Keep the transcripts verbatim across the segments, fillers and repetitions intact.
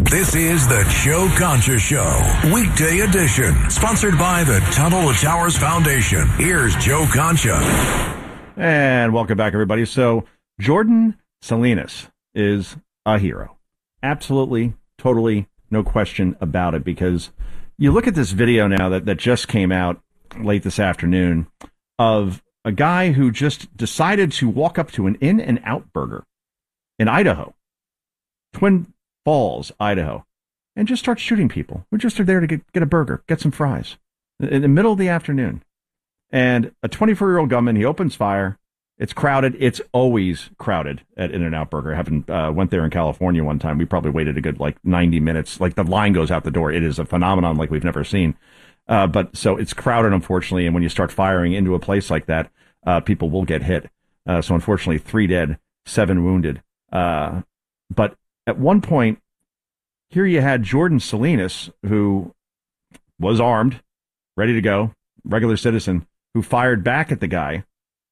This is the Joe Concha Show, weekday edition, sponsored by the Tunnel to Towers Foundation. Here's Joe Concha. And welcome back, everybody. So Jordan Salinas is a hero. Absolutely, totally, no question about it, because you look at this video now that, that just came out late this afternoon of a guy who just decided to walk up to an In-N-Out Burger in Idaho, Twin Falls, Idaho, and just start shooting people who just are there to get, get a burger, get some fries in the middle of the afternoon. And a twenty-four-year-old gunman, he opens fire. It's crowded. It's always crowded at In-N-Out Burger. I haven't uh, went there in California one time. We probably waited a good like ninety minutes. Like the line goes out the door. It is a phenomenon like we've never seen. Uh, but so it's crowded, unfortunately. And when you start firing into a place like that, uh, people will get hit. Uh, so unfortunately, three dead, seven wounded. Uh, but at one point, here you had Jordan Salinas, who was armed, ready to go, regular citizen, who fired back at the guy.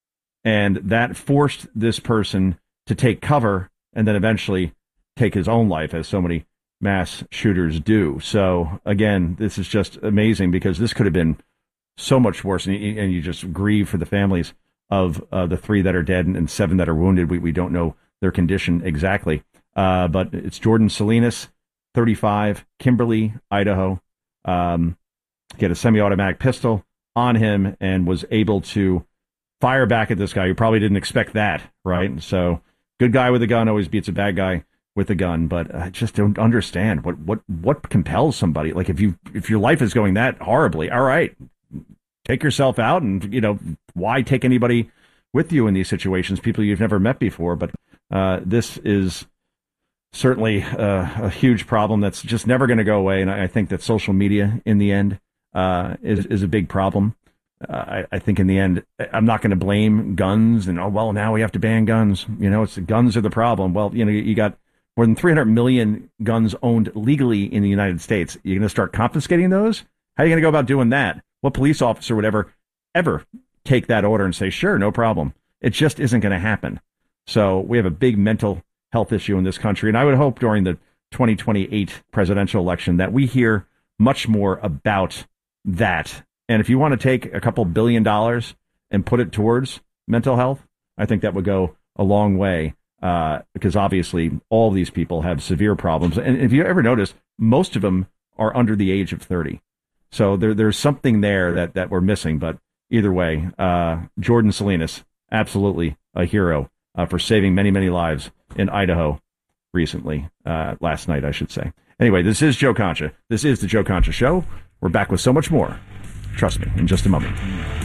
And that forced this person to take cover and then eventually take his own life, as so many mass shooters do. So, again, this is just amazing, because this could have been so much worse. And you, and you just grieve for the families of uh, the three that are dead and, and seven that are wounded. We, we don't know their condition exactly. Uh, but it's Jordan Salinas, thirty-five, Kimberly, Idaho. Um, he had a semi-automatic pistol on him and was able to fire back at this guy who probably didn't expect that, right? So, good guy with a gun always beats a bad guy with a gun. But I just don't understand what what what compels somebody. Like, if you if your life is going that horribly, all right, take yourself out, and you know, why take anybody with you in these situations? People you've never met before. But uh, this is certainly uh, a huge problem that's just never going to go away. And I think that social media, in the end, uh, is is a big problem. Uh, I, I think in the end, I'm not going to blame guns and, oh, well, now we have to ban guns. You know, it's the guns are the problem. Well, you know, you got more than three hundred million guns owned legally in the United States. You're going to start confiscating those? How are you going to go about doing that? What police officer would ever, ever take that order and say, sure, no problem? It just isn't going to happen. So we have a big mental health issue in this country. And I would hope during the twenty twenty-eight presidential election that we hear much more about that. And if you want to take a couple billion dollars and put it towards mental health, I think that would go a long way, uh, because obviously all these people have severe problems. And if you ever notice, most of them are under the age of thirty. So there, there's something there that, that we're missing. But either way, uh, Jordan Salinas, absolutely a hero uh, for saving many, many lives in Idaho recently, uh, last night, I should say. Anyway, this is Joe Concha. This is the Joe Concha Show. We're back with so much more. Trust me, in just a moment.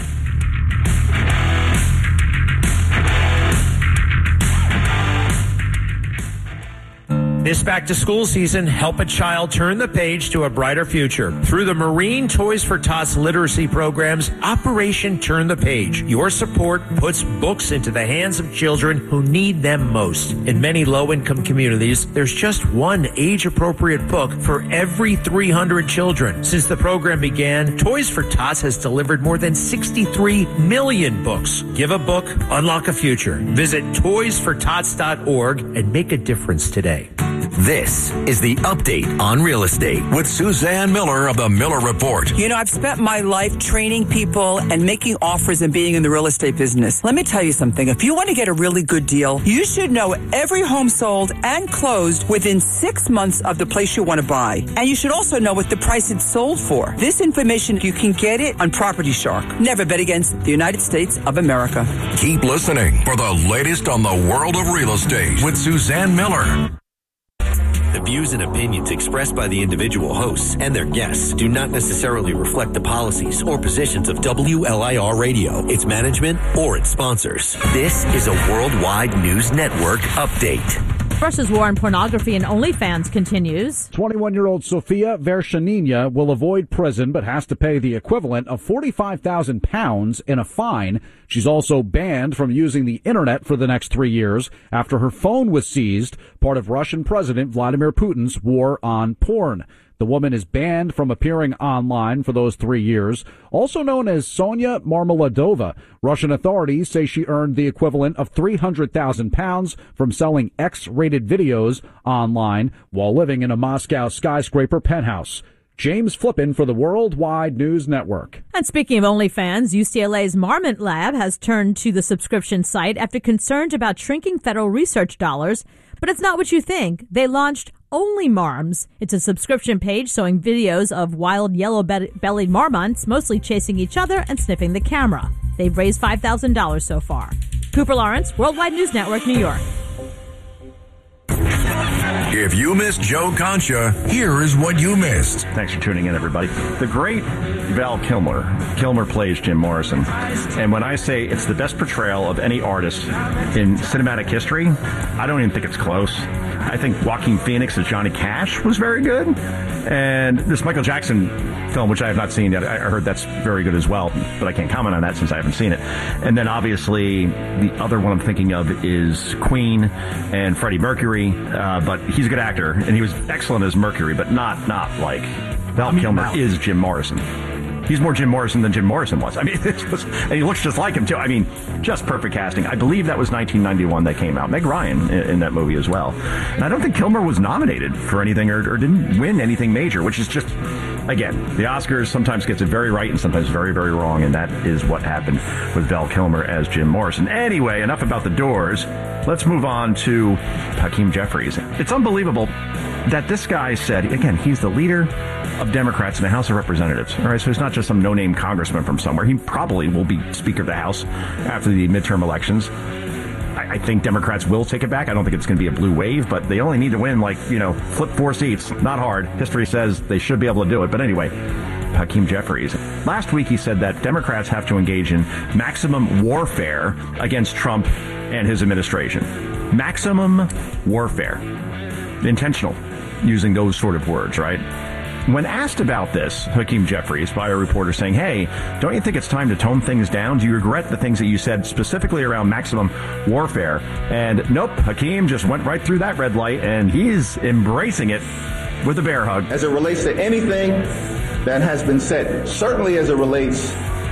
This back-to-school season, help a child turn the page to a brighter future. Through the Marine Toys for Tots literacy programs, Operation Turn the Page. Your support puts books into the hands of children who need them most. In many low-income communities, there's just one age-appropriate book for every three hundred children. Since the program began, Toys for Tots has delivered more than sixty-three million books. Give a book, unlock a future. Visit toys for tots dot org and make a difference today. This is the update on real estate with Suzanne Miller of the Miller Report. You know, I've spent my life training people and making offers and being in the real estate business. Let me tell you something. If you want to get a really good deal, you should know every home sold and closed within six months of the place you want to buy. And you should also know what the price it's sold for. This information, you can get it on Property Shark. Never bet against the United States of America. Keep listening for the latest on the world of real estate with Suzanne Miller. The views and opinions expressed by the individual hosts and their guests do not necessarily reflect the policies or positions of W L I R Radio, its management, or its sponsors. This is a Worldwide News Network update. Russia's war on pornography and OnlyFans continues. twenty-one-year-old Sofia Vershaninya will avoid prison but has to pay the equivalent of forty-five thousand pounds in a fine. She's also banned from using the internet for the next three years after her phone was seized, part of Russian President Vladimir Putin's war on porn. The woman is banned from appearing online for those three years. Also known as Sonia Marmeladova, Russian authorities say she earned the equivalent of three hundred thousand pounds from selling X-rated videos online while living in a Moscow skyscraper penthouse. James Flippin for the Worldwide News Network. And speaking of OnlyFans, U C L A's Marmot Lab has turned to the subscription site after concerns about shrinking federal research dollars. But it's not what you think. They launched Only Marms. It's a subscription page showing videos of wild yellow-bellied marmots, mostly chasing each other and sniffing the camera. They've raised five thousand dollars so far. Cooper Lawrence, Worldwide News Network, New York. If you missed Joe Concha, here is what you missed. Thanks for tuning in, everybody. The great Val Kilmer. Kilmer plays Jim Morrison. And when I say it's the best portrayal of any artist in cinematic history, I don't even think it's close. I think Joaquin Phoenix as Johnny Cash was very good. And this Michael Jackson film, which I have not seen yet, I heard that's very good as well, but I can't comment on that since I haven't seen it. And then obviously the other one I'm thinking of is Queen and Freddie Mercury, uh, but he's a good actor, and he was excellent as Mercury, but not not like Val I mean, Kilmer no. is Jim Morrison. He's more Jim Morrison than Jim Morrison was. I mean, it was, and he looks just like him, too. I mean, just perfect casting. I believe that was nineteen ninety-one that came out. Meg Ryan in, in that movie as well. And I don't think Kilmer was nominated for anything or, or didn't win anything major, which is just, again, the Oscars sometimes gets it very right and sometimes very, very wrong, and that is what happened with Val Kilmer as Jim Morrison. Anyway, enough about the Doors. Let's move on to Hakeem Jeffries. It's unbelievable that this guy said, again, he's the leader of Democrats in the House of Representatives. All right, so he's not just some no-name congressman from somewhere. He probably will be Speaker of the House after the midterm elections. I, I think Democrats will take it back. I don't think it's going to be a blue wave, but they only need to win, like, you know, flip four seats. Not hard. History says they should be able to do it. But anyway, Hakeem Jeffries. Last week he said that Democrats have to engage in maximum warfare against Trump and his administration. Maximum warfare. Intentional, using those sort of words, right? When asked about this, Hakeem Jeffries, by a reporter saying, hey, don't you think it's time to tone things down? Do you regret the things that you said specifically around maximum warfare? And nope, Hakeem just went right through that red light, and he's embracing it with a bear hug. As it relates to anything that has been said, certainly as it relates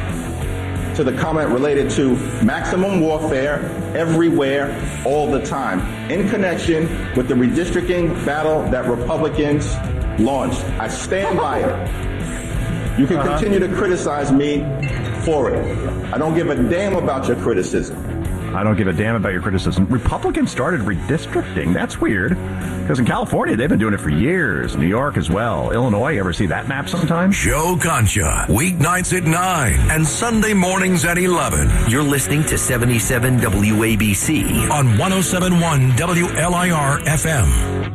to the comment related to maximum warfare everywhere, all the time, in connection with the redistricting battle that Republicans launched. I stand by it. You can uh-huh. continue to criticize me for it. I don't give a damn about your criticism. I don't give a damn about your criticism. Republicans started redistricting. That's weird. Because in California, they've been doing it for years. New York as well. Illinois, you ever see that map sometime? Joe Concha, weeknights at nine and Sunday mornings at eleven. You're listening to seventy-seven W A B C on one oh seven point one W L I R F M.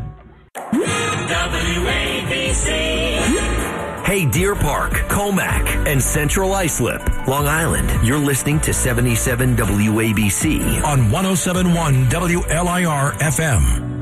W A B C. Hey, Deer Park, Comac, and Central Islip, Long Island. You're listening to seventy-seven W A B C on one oh seven point one W L I R F M.